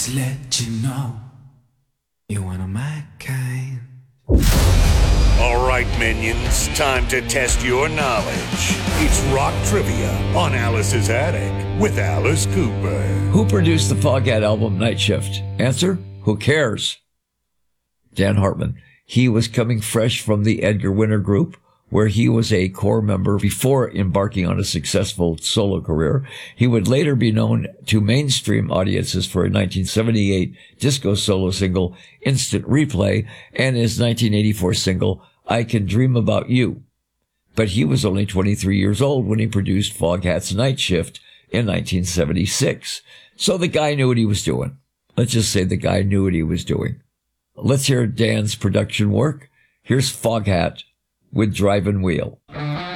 to let you know you're one of my kind. All right, minions, time to test your knowledge. It's rock trivia on Alice's Attic with Alice Cooper. Who produced the Foghat album Night Shift? Answer, who cares? Dan Hartman. He was coming fresh from the Edgar Winter Group, where he was a core member before embarking on a successful solo career. He would later be known to mainstream audiences for a 1978 disco solo single, Instant Replay, and his 1984 single, I Can Dream About You. But he was only 23 years old when he produced Foghat's Night Shift in 1976. So the guy knew what he was doing. Let's just say the guy knew what he was doing. Let's hear Dan's production work. Here's Foghat with Drive and Wheel.